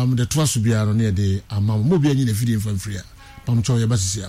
the trust will be on near the amount will be in the feeding from free. Pamcho Yabasia.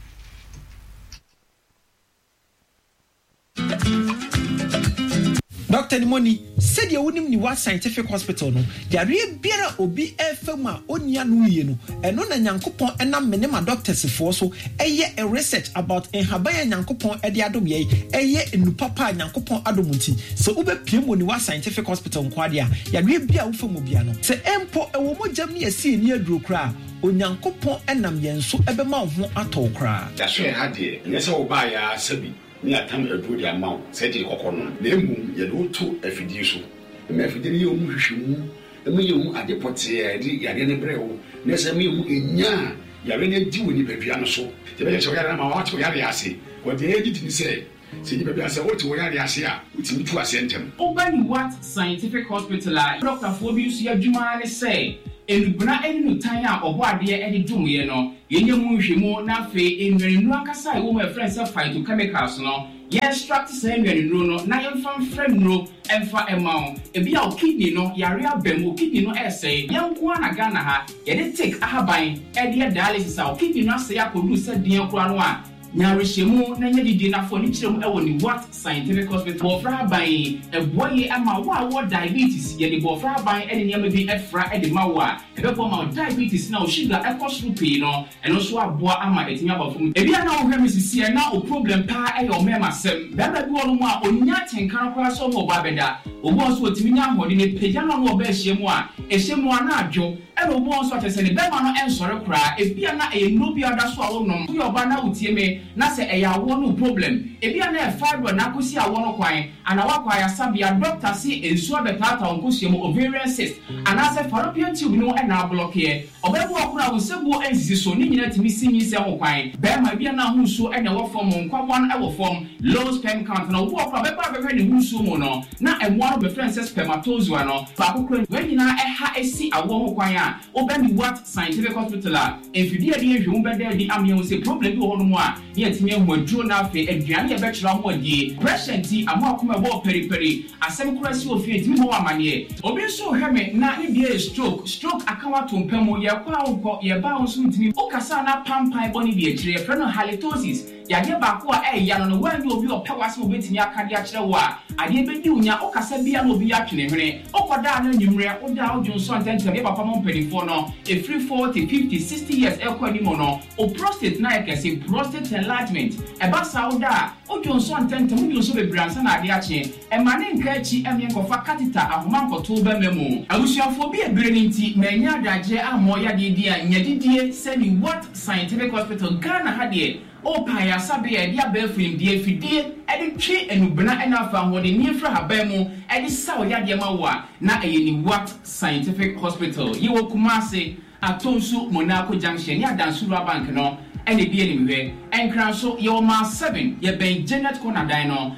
Dr. Nimoni said you wouldn't need what scientific hospital no. There are better obi efema onya nuye no. And on a Yankopon and a minima doctors for so a research about in Habaya Yankopon Ediadom ye, a ye in Papa Yankopon Adomunti. So Ube Pimoni was scientific hospital in Quadia. Yari bia ufomobiano. Se empo a woman jammy a sea near Drukra. Onyankopon enam yen so ebema ho atokra. That's where I had it. Yes, I'll buy a Sabi. Near time a good amount, said the Coconon. Name you do to a fiducial. The Mephidio Mushu, the million at the Potier, the Yarian Breo, Nesamium in Ya, Yarene do in the piano so. The Bella Yarama to Yariasi, what the editing said. See the Bella to Yariasia, which me to assent him. Open what scientific hospital, Dr. Phobius Yajumani say. Enubuna enu tanya obwade edi dwumye no yenye munhwemu na fe enwenu akasa wo my friends phytochemicals no ye extract say enwenu no na yemfa frem no emfa emao ebi a kidney no yare abam kidney no essay yanko na Ghana ha ye dey take ahaban edi dialysis a kidney no say akodu se den kura no a nyarehemu na nyedidi na fo ni kirem e woni what scientific hospital bofra ban e boye ama wo diabetes ye de bofra ban e ne nyama bi efra e de mawa e be ma diabetes na o sugar e cost rupi no eno so aboa ama etimi abafum e bia na wo hwemi sisi e na o problem pa e yo mema sem da ba bi wo no a onya tenkan kwa so mo ba beda obo so otimi nya hode ne peja na no oba ehyiemu a ehyiemu ana adwo e no obo so atese ne be ma no ensore kra e bia na e no bi ada so a wo nom yo ba na utie me na se eya wo no problem e bia na e fibro na kosi a wo no kwan ana wakwa ya sabia doctor si ensuo betata onkosi mo ovarian cyst ana se fallopian tube no e na block here obebu okura wo sebu ensisi so ni nyina timi sinyi se ho kwan be ma bia na hu so e na wo form nkwabon e wo form low sperm count na wo okura be ba be ne hu so mo no na e mo no be friends spermatozoa no ba kokura we nyina e ha esi awo ho kwan a obeni what scientific hospital a enfidi ade ehwe wo be da di amia wo se problem bi wo no mo a ne atimi hu aduro na afi aduane e be kira ho adie pressure ti amo akoma bo periperi asem kura si ofi etimi ho amane obi so hweme na ne bia stroke akawa to mpamo ye kwa onko ye ba on so ntimi okasa na pampan boni bi akire frɛ no halitosis yade ba ko a ya no wan obi opawase obetimi akade akire wo a ade bedi unya okasa bia no obi atwene hwene okoda na nyimre oda odwonso antantam ye papa mo mpanifo no e free 40 50 60 years ekwani mo no o prostate na yakase prostate enlargement e ba sauda odwonso antantam odwonso bebransa na ade ache e mane nka achi emye kofa catheter ahoma nkoto ba memu abusuafo bi ebere nti manya adagye amo ya de dia nyadidie semi what scientific hospital Ghana ha de o pa ya sabe ya dia ba fim die fidie e de twe enubena e na afa ho de niefra haban mu e de saw ya de ma wa na eyeni what scientific hospital yi wo Kumase atonsu Monaco junction ya Dansura bank no ene bi eni hwe enkran so ye o ma 7 ye ben Janet Konadan no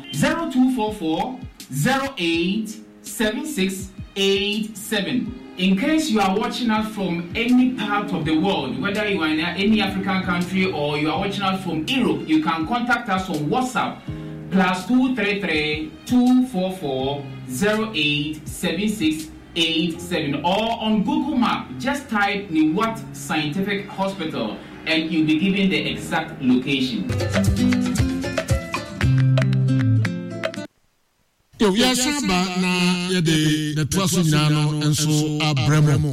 0244 087687. In case you are watching us from any part of the world, whether you are in any African country or you are watching us from Europe, you can contact us on WhatsApp +233 244 087687 or on Google Map. Just type Niwat Scientific Hospital and you'll be given the exact location. Yo, yes, na the twaso nyano enso abremo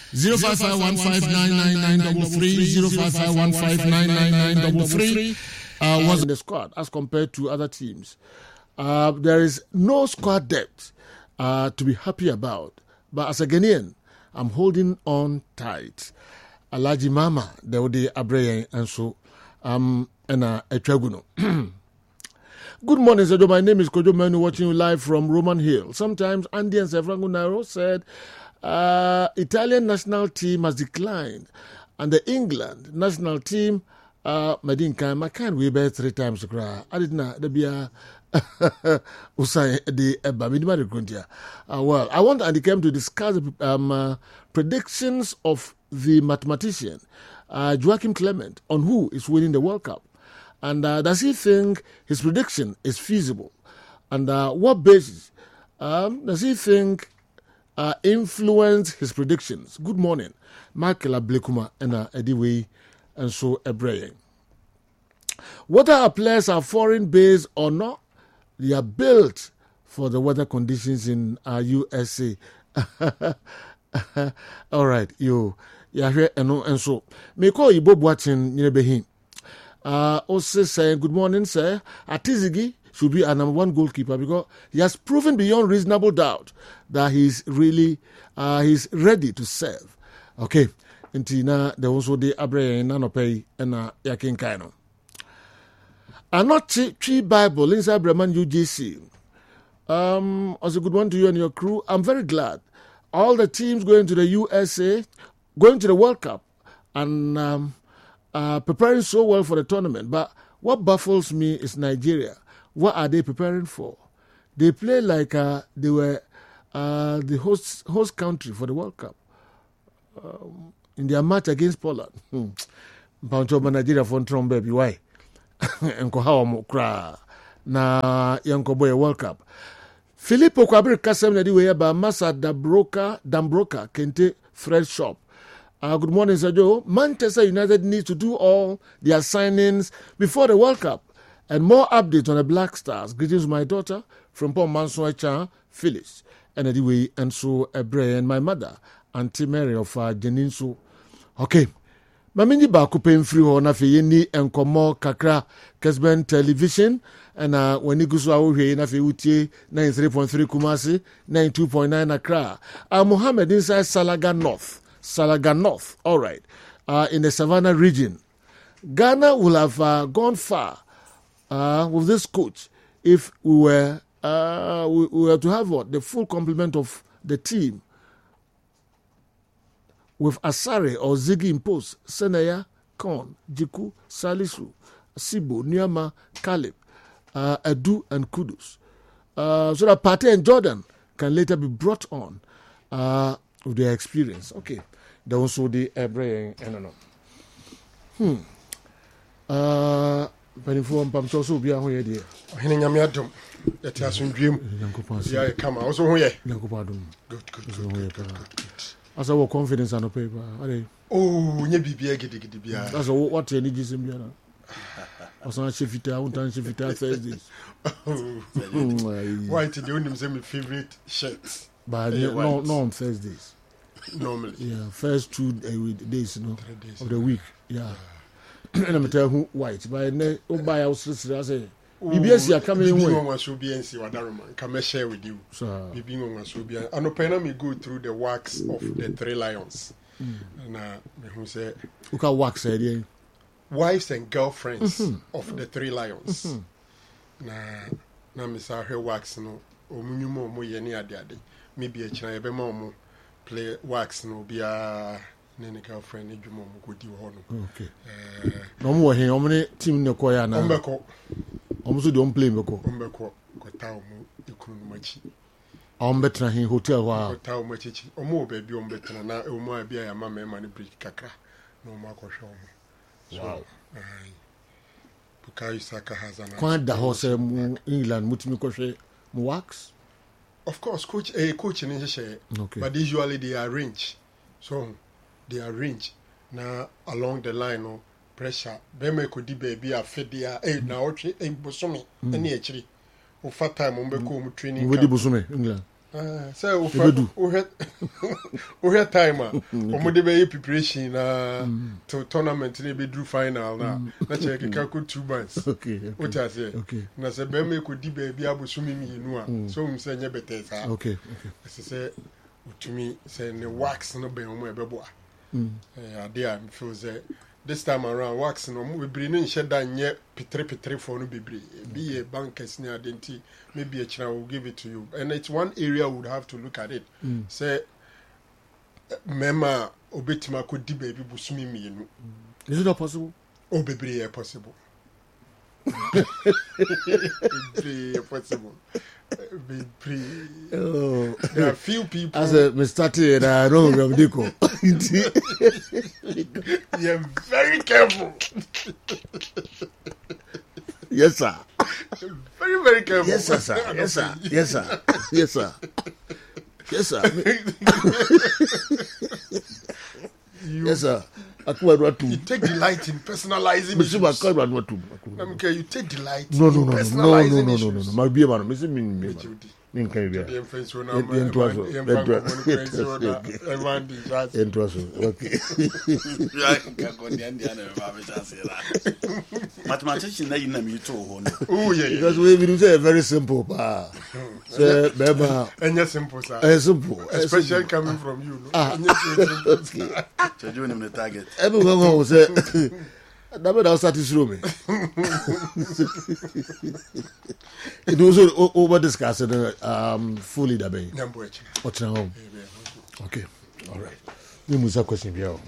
0551599933 was in the squad as compared to other teams. There is no squad depth to be happy about, but as a Ghanaian, I'm holding on tight. Alaji Mama, there would be Abreye and so and a Traguno. Good morning, Sejo. My name is Kojo Manu, watching you live from Roman Hill. Sometimes Andy and Sefrango Nairo said Italian national team has declined, and the England national team, Madinka, Makan, we bet 3 times. I did not. There be a Usai the Bamidima Gruntia. Well, I want Andy Kem to discuss predictions of the mathematician Joachim Clement on who is winning the World Cup. And does he think his prediction is feasible? And what basis does he think influenced his predictions. Good morning. Michael Ablekuma and Ediwe and so Ebreye. Whether our players are foreign based or not, they are built for the weather conditions in USA. All right, you here and so me call you Bob watching Nirebehin. Also saying good morning, sir. Atizigi should be our number one goalkeeper because he has proven beyond reasonable doubt that he's really he's ready to serve. Okay, Intina there also the Abreye Nanopay and Yakin Kaino. Another tree Bible inside Bremen UGC. Also good one to you and your crew. I'm very glad all the teams going to the USA, going to the World Cup, and preparing so well for the tournament. But what baffles me is Nigeria. What are they preparing for? They play like they were the host country for the World Cup in their match against Poland. Nigeria for baby why? Enko hawa mukra na yanko boy World Cup. Filippo Kwabiri Kasem na diwe ba Masa Dambroka Kente Thread Shop. Good morning, Sir Joe. Manchester United needs to do all their signings before the World Cup. And more updates on the Black Stars. Greetings, my daughter from Paul Mansoy Chan, Phyllis. And anyway, and so Ebreye and my mother, Auntie Mary of Jeninso. Okay. Mamini ba kupe free ho na fe yeni enkomo kakra Kesben Television and when igusu awo na fe utie 93.3 Kumasi 92.9 Accra. Mohammed inside Salaga North. All right. In the Savannah region. Ghana will have gone far with this coach if we were to have the full complement of the team. With Asare or Ziggy in post, Senaya, Kon, Jiku, Salisu, Sibo, Nyama, Kalib, Adu, and Kudus. So that Partey and Jordan can later be brought on with their experience. Okay. They also the Ebreye and no. Penifo Pamcho so be a hoye dear. Hinnyamiadum, the Tassun Dream, yeah, come out so here. Good. As our confidence on the paper. Oh, maybe be a giddy. That's what any Jim. I was on Shifita, I won't Shifita Thursdays. Why did you own him favorite shirts? But no on Thursdays. Normally. Yeah, first 2 days, of the week. Yeah. And I'm telling you white. But by our sister, I say, BBS, are coming in. One should be and see what I can share with you. So, Bibing should be. And open me go through the wax of the 3 lions. And who say, who can wax idea? Wives and girlfriends of the 3 lions. Na Miss Her wax no, or Munumo, Moyeni Adiade. Maybe a China Bemo play wax no be a. Nene girlfriend ni jumo mukudi hono. Okay. No mo he omne team ne koya na. Ombeko. Omso de play mbeko. Ombeko ko tawo mu ikunu machi. Ombetra he hotel wa. Ko tawo machi. Omo baby ombetra na omo abia ya mama ma ne bridge kakra. No mo akosho omo. Wow. Bukayo Saka has an. Kwa da ho se mu England mutimi kohwe mu wax. Of course coach in share. Okay. But usually they arrange. So they arrange now along the line of pressure. Bema could be a fedia, now, Bosomi, any actually. O fat time on Becom training with the Bosomi, England. So, we had time, or preparation to tournament, maybe drew final now. Let's check a calculate 2 months. Okay, what I say. Okay. Now, say, Bema could be a Bosumi, so I'm saying, okay. As I say to me, saying the wax no be on my beboa. There feels this time around wax no we bring in shed down yet pitre for no be a bankers near identity, maybe a china will give it to you. And it's one area we would have to look at it. Say Mema Obetima could be baby busumi me. Is it not possible? Oh baby possible. Possible. There are few people. As a Mr. and I know Ramdiko. You're very careful. Yes, sir. Very, very careful. Yes, sir. Yes, sir. Yes, sir. You take delight in personalizing issues. You take delight in personalizing issues. Mathematician, you know me too. Oh, yeah. Because we will say very simple. And simple, sir. Simple. Especially coming from you. Okay. So doing him the target. Everyone will say, that will satisfy me. It was over discussed fully that way. What's now? Okay, all right. You must have a question here. All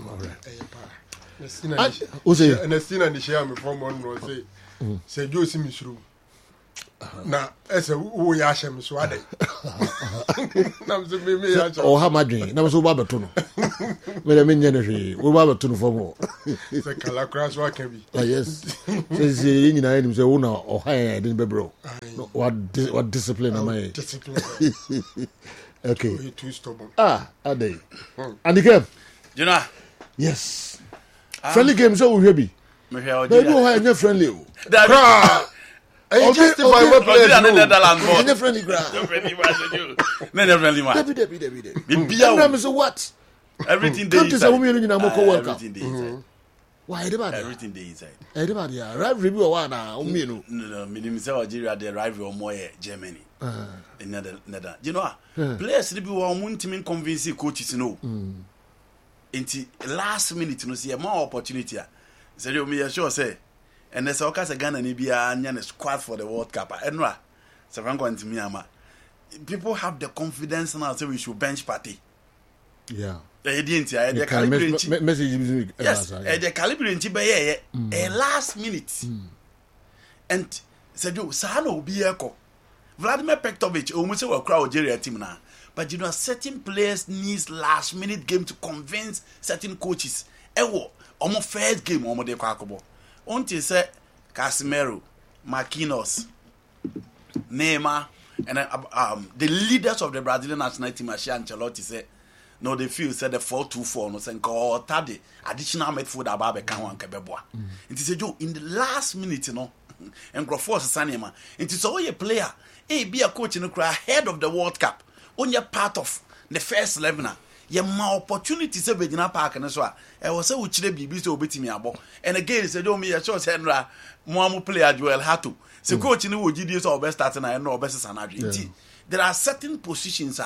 right. And I seen and share me from one say, you see me through. Now, as a woo yasham swade. Or how much drink? Now, so Babatono. When I mean, we Babatono for more. It's a calacras, what can be? Yes. Says the Indian is a owner or higher than Bebro. What discipline am I? Discipline. Okay. Too stubborn. Are they? And the game? You know? Yes. Friendly games, so will be. Maybe I'm friendly. Just if I were playing Netherlands, friendly ground. Friendly. What? Everything they inside. Everything they inside. Why about everything they inside? Everybody, rivalry or one now. No, meaning Algeria, the rival more Germany. In Netherlands. You know, players to be one team convincing coaches no. Into last minute, you see a more opportunity. So you may sure say. And there's all kinds of Ghana and a squad for the World Cup. And what? So I'm going to Myanmar. People have the confidence now, so we should bench party. Yeah. Yes, the caliber in a last minute. And said, you, Sahano will be echo. Vladimir Pektovic almost a crowd Algeria team now. But you know, certain players needs last minute game to convince certain coaches. Almost first game, almost the Kwakobo. Until say Casemiro, Marquinhos, Neymar, and the leaders of the Brazilian national team, Ancelotti said, no, they feel said the 4-2-4, no, saying call Tade additional midfield about Bekan Kebeboa. It is a joke in the last minute, you know, and Grofos Sanema. It is all your player, be a coach in the crowd ahead of the World Cup. On your part of the first 11er. Ye ma opportunity se be gina park na so a e wo se wo kire bibi se obetimi abo and again say do me ye sure say nra mo am player Joel Hato se coach ni wo gidi so obe start na no obe sesa na dwe there are certain positions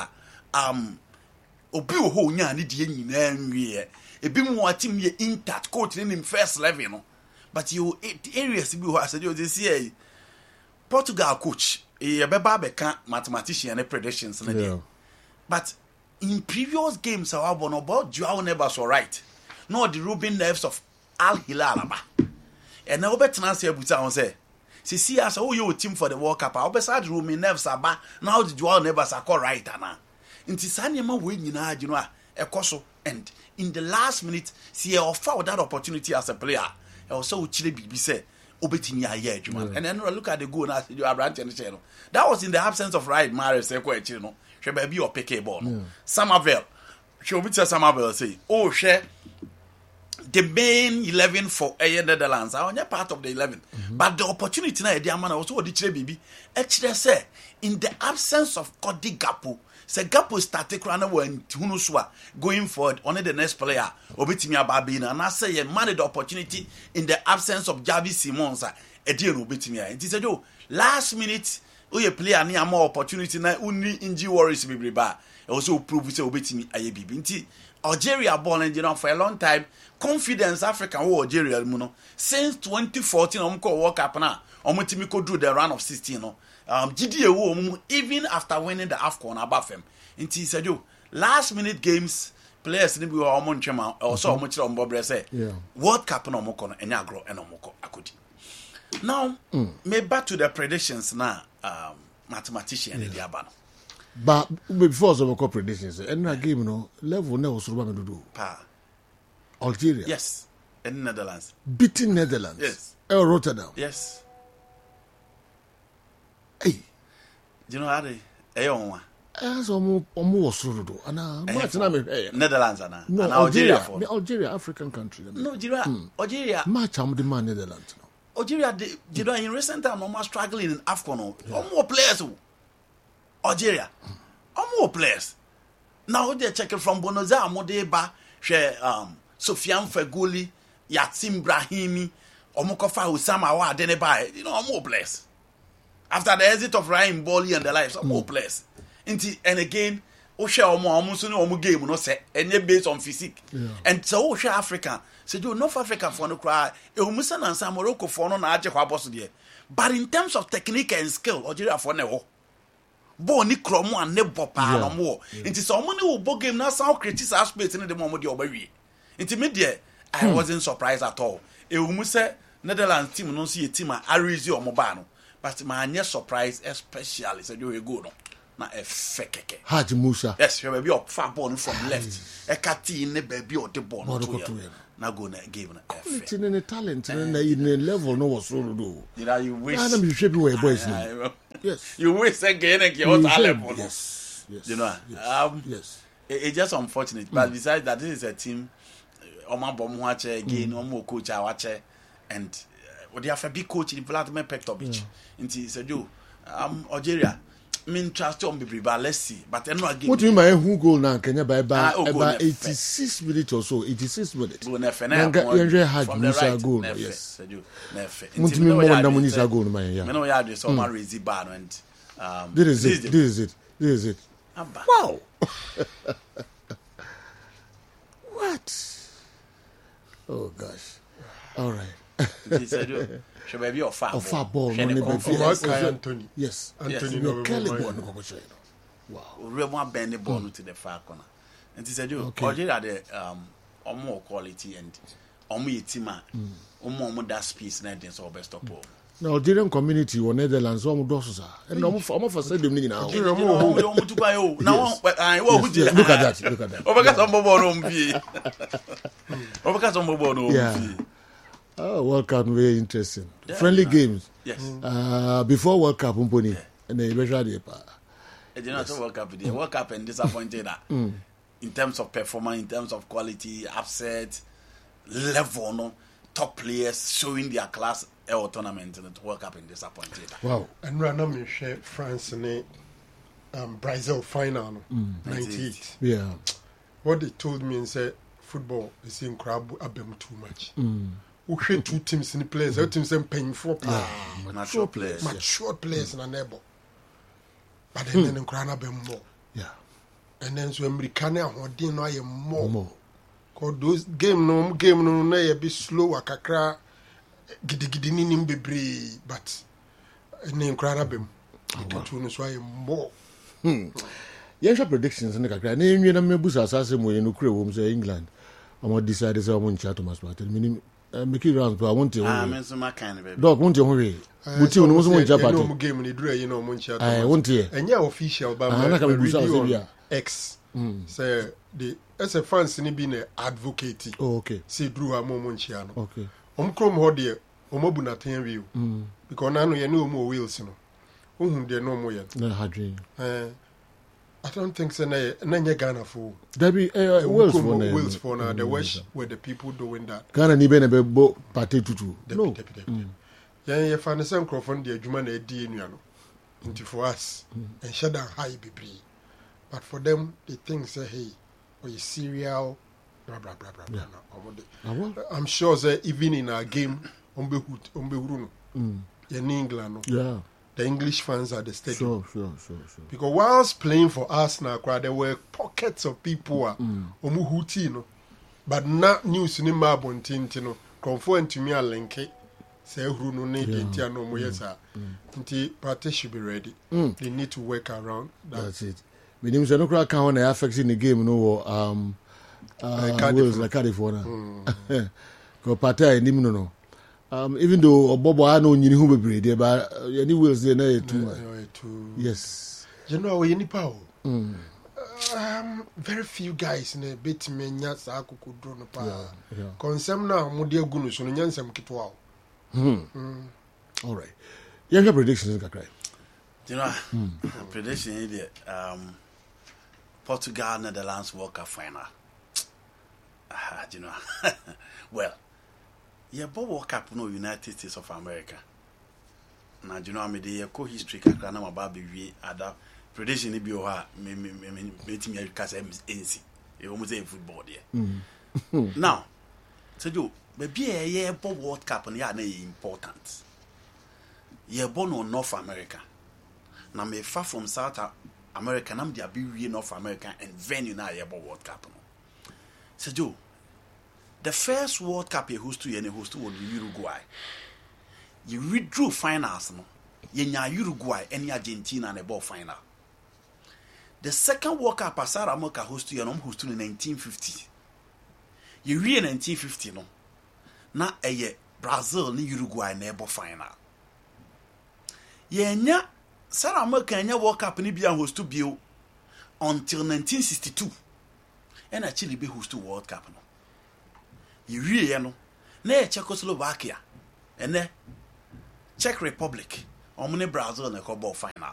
obi wo ho nya ne die nyina nwie e bi mo team ye intact coach ni in first 11 no but you areas bi ho asade o see Portugal coach e be ba be kan mathematician and predictions na dey but in previous games, I have about Joao Neves were right. No, the Ruben Neves of Al Hilal. And now, better than say, see us, you team for the World Cup. I'll be sad, Ruben Neves are now the Joao Neves are called right. In Tisaniama win, you know, a coso. And in the last minute, see, I found that opportunity as a player. I also Chile be said, Obetini aye, Juman. And then look at the goal now, you are ranting the channel. That was in the absence of right Maris, you know. She baby or pick ball. Somerville. She will tell Somerville say, oh, share the main 11 for the Netherlands. I only part of the 11. But the opportunity now, the man also the Chile baby. Actually, say in the absence of Cody Gakpo, say Gakpo started when Tunuswa going forward. Only the next player, Obetimi Ababina, and I say you man the opportunity in the absence of Javi Simons. Edian Obetimi. It is a do last minute. Oye player ni more opportunity na uni inji worries be ba also prove say obetimi aye bibi nti Algeria born and for a long time confidence African wo Algeria mu no since 2014 omko World Cup na omotimi ko do the round of 16 no gidi ewo even after winning the AFCON abafem nti said you last minute games players ni bi wo omo ntwema also omo kire ombo bre say World Cup na omko no enya agro ena omko akodi. Now me back to the predictions now. Mathematician in the Abano. But before some predictions, and a game, no level never so to do. Algeria, yes, and Netherlands, beating Netherlands, yes, or Rotterdam, yes. Hey, Do you know how they? as almost sort and Netherlands and no Algeria African country. No, Algeria match am the man Netherlands. Algeria, in recent time, almost struggling in AFCON. More players. Algeria, more players. Now they're checking from Buenos Aires, Modeba, Sofiane Feghouli, Yacine Brahimi, Omokofa Oussama Wa Deneba. More players. After the exit of Ryan Boli and the lives, more players. And again, Osha Omo game, no say, and they're based on physique. And so Osha Africa. So you North Africa for no cry, Musan and San Morocco for no Aje. But in terms of technique and skill, Algeria for no. Boni Kromo and Nebo Palo more. Into someone who book game now sound critics aspects in the moment you're very. Intermediate, I wasn't surprised at all. Musa Netherlands team don't see a team at Arizi or Mobano. But my near surprise, especially said you go no. Na a fake. Haji Musa. Yes, you baby up far born from left. A catty in the baby or the born. Now go na give na quality in the talent and in the level no was so do. You wish you shape away boys. Yes. You wish again and your talent. Yes. You know. Yes. It's just unfortunate. But besides that, this is a team. Oma Bomwache again, Omo coach Awache, and they have a big coach in Vladimir Petkovic. And he said, Algeria. I mean, trust on Bibi, but let's see. But then again, what do you mean? Who goal now? Kenya by about 86 minutes or so. 86 minutes. From the right goal. Yes. What do you mean? More than Munisa goal, man. Yeah. No, yeah. There's someone raised the bar and this is it. Wow. What? Oh gosh. All right. Should be a far ball. Anthony. Yes. Anthony. Wow. We want bend the ball to the far corner. And he said, Algeria the more quality and more team, more that space, and so best of all. The Algerian community or Netherlands, almost does and almost said them now. Look at that. Overcast on mobile. Yeah. Oh, World Cup very interesting. Yeah. Friendly games. Yes. Before World Cup, Umponi and the eventually. It did not World Cup. The World Cup and disappointed in terms of performance, in terms of quality, upset level, no top players showing their class. Our tournament and the World Cup and disappointed. Wow. And random share France and Brazil final 98. Yeah. What they told me is that football is in crab abem too much. We had two teams in the players. Our teams are paying for players. Mature players. Mature players in a neighbor. But then in Crana be more. Yeah. And then so Americana or dinner more. Because those game no na be slow kakra gidi ni bebre but in Crana bem. Two so more. Yes, predictions in the kakra. Na enwi na mebusa asase mo ye no kure wo say England. Amo decide say omo ncha Thomas Partey. Meaning make it round, but I want to. I'm so my kind of dog. Want to hurry? But you know, someone jump no game ni dura, you know, muncha. I want to. And yeah, official, but X say the as a fans ni be na advocate. Oh, okay. Say drew a muncha no. Okay. Krom ho de omobu na ten view. Because na no ye no mo Wales no. Ohun de no mo ye. Na hadrin. I don't think so. Na Ghana for. Debbie Wales for now. The West where the people doing that. Ghana ni be na be bo party tutu. No. Yeah, you find the same crowd the Juma na di enu no. Into for us and shut down high be. But for them, they think say hey, or you serial, blah blah blah blah. Yeah. I'm sure that even in our game, umbe huruno. In England. Yeah. The English fans at the stadium. Sure. Because whilst playing for Arsenal, there were pockets of people who no, but not news in Marbon Tintino. Conform to me a link. Say who no need it, no more yes. Until party should be ready. They need to work around. That's it. My name is Anokra Kawan. I affect in the game. No, like California. Because party I no. Even though Bobo I know you who be there, but any wills they know too. Yes. You know any power. Very few guys in a bit me nyasa akuku drone power. Consem na mudia gunu so nyansam kitwa. All right. You have predictions, Kakrai. You know, prediction idiot. Portugal, Netherlands World Cup final. You know, well, yeah, but World Cup no United States of America. Now, you know, I mean, the history can come about the other prediction. It be or meeting me because I'm NC. You almost say football there. Now, so you, maybe a year World Cup and yeah, important. Yeah, born on North America. Now, me far from South America, I'm the be North America and venue now yeah World Cup. So Joe, the first World Cup you host to and host to was Uruguay. You withdrew finals, no? You Uruguay and Argentina and the ball final. The second World Cup South America host to and host to in 1950. You in 1950, no? Now a Brazil ni Uruguay and the ball final. Yenya South America and World Cup ni be host to bio until 1962. And actually be host to World Cup no. You really no. Na Czechoslovakia and the Czech Republic omne Brazil na ball final.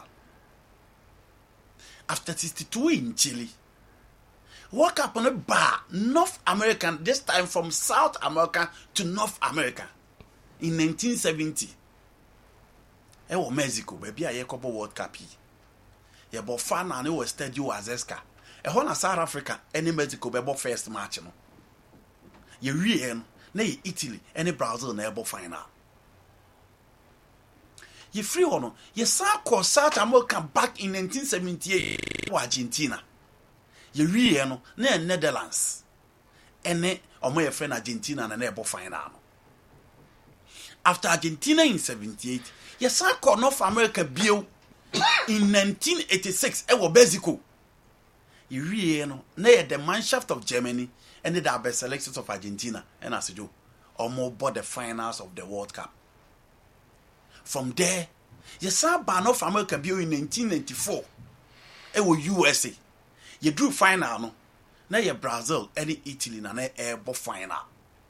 After 62 in Chile. World Cup on a bar North American, this time from South America to North America in 1970. Ewo Mexico baby a yekobo World Cup. Ye bo fan na we Stadio Azeska. Ehon na South Africa any Mexico be first match no. Ye wie no na Italy any Brazil na ebo final. Ye free hono ye South America back in 1978 wa Argentina. Ye wie no na Netherlands. Ene omo ye friend Argentina na ebo final no. After Argentina in 78, ye North America bio in 1986 ewo Mexico. You really know, the Mannschaft of Germany and the best selections of Argentina and as you almost bought the finals of the World Cup. From there, you saw North America bio in 1994. Ewo USA. You drew final no. Now you Brazil and Italy na airbo final.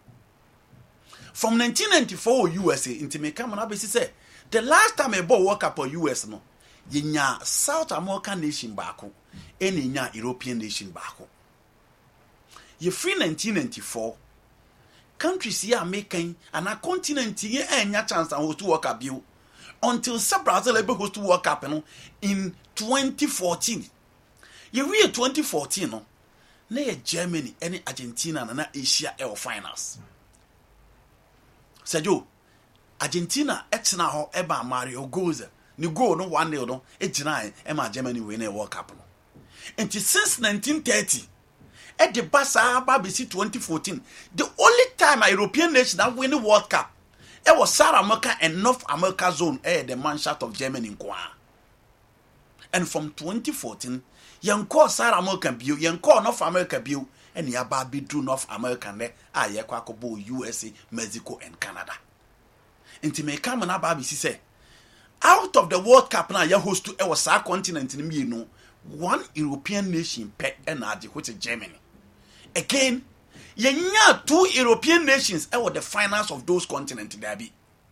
From 1994 USA into me come on say the last time I bought World Cup or US no. Yenya South American nation bako and yenya European nation bako. Ye free 1994 countries here making and a continent here enya chance and host to World Cup you until Brazil able host to World Cup in 2014. Ye real 2014 no. Na Germany and Argentina na Asia Air finals. Sergio Argentina etina ho eba Mario Götze ni goal no 1-0 no ejina ema Germany win a World Cup no. And since 1930 at the Basa BBC 2014 the only time a European nation that win the World Cup it was South America and North America zone the Mannschaft of Germany in and from 2014 yanko South America bio yanko North America bio and yaba be do North America ne yakwakobo USA, Mexico and Canada. Inti me come na BBC say out of the World Cup na ya host to our continent in me no one European nation pe energy which is Germany. Again, yenya 2 European nations were the finals of those continents there be.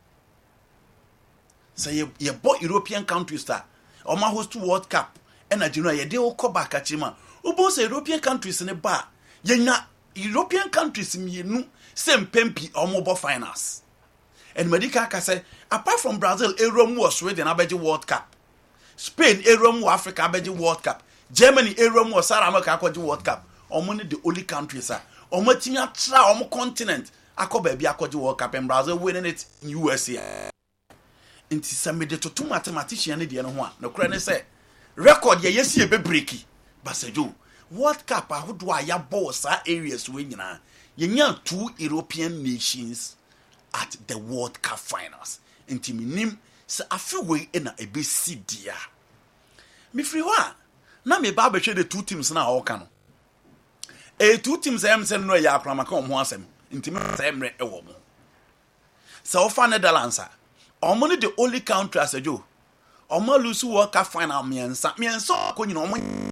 So ye both European countries that or ma host to World Cup energy no ye dey go back achima. Obo say European countries in the bar yenya European countries mienu same pempi or mobile finals. And Medica say apart from Brazil, Erom was Sweden abeji World Cup. Spain, Erom Africa abeji World Cup. Germany, Erom was South America abeji World Cup. Omoni the only countries are. Omotimia tra omo continent akọ baby abeji World Cup and Brazil winning it in USA. Inti some de to two mathematician ne de no ho a. No kra ne say record ye yesi e be breaki. Basejo World Cup ahodo a ya ball sa areas we nyina. Yenya 2 European nations at the World Cup finals. Inti minim se afiwe na ebe sidia. Mi free wa na me ba behwe the 2 teams na awka no. 2 teams am se no ya akramaka omo asem. Inti me se emre ewo mo. Se ofa Netherlands a omo ne the only country as ajo. Omo lose World Cup final miensa ko nyina omo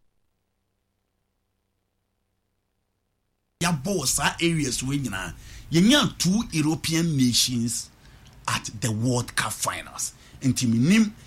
ya boss areas we nyina yenya 2 European nations at the World Cup finals. Inti minim